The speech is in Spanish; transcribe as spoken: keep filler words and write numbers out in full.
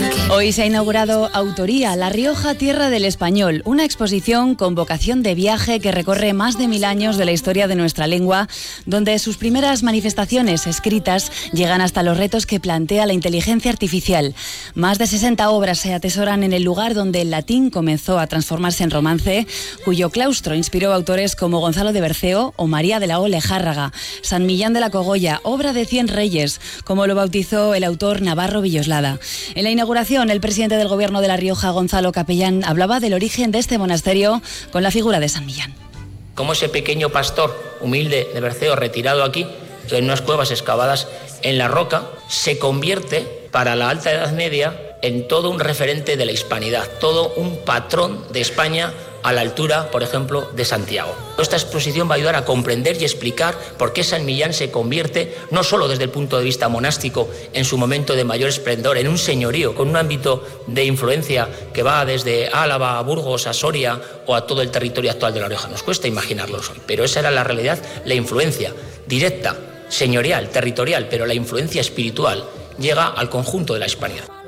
Hoy se ha inaugurado Autoría, La Rioja, Tierra del Español, una exposición con vocación de viaje que recorre más de mil años de la historia de nuestra lengua, donde sus primeras manifestaciones escritas llegan hasta los retos que plantea la inteligencia artificial. Más de sesenta obras se atesoran en el lugar donde el latín comenzó a transformarse en romance, cuyo claustro inspiró a autores como Gonzalo de Berceo o María de la O Lejárraga, San Millán de la Cogolla, obra de cien reyes, como lo bautizó el autor Navarro Villoslada. En la inauguración, el presidente del Gobierno de La Rioja, Gonzalo Capellán, hablaba del origen de este monasterio con la figura de San Millán. Como ese pequeño pastor humilde de Berceo, retirado aquí, en unas cuevas excavadas en la roca, se convierte para la Alta Edad Media en todo un referente de la hispanidad, todo un patrón de España a la altura, por ejemplo, de Santiago. Esta exposición va a ayudar a comprender y explicar por qué San Millán se convierte, no solo desde el punto de vista monástico, en su momento de mayor esplendor, en un señorío con un ámbito de influencia que va desde Álava a Burgos, a Soria o a todo el territorio actual de La Rioja. Nos cuesta imaginarlo hoy, pero esa era la realidad, la influencia directa, señorial, territorial, pero la influencia espiritual llega al conjunto de la Hispanidad.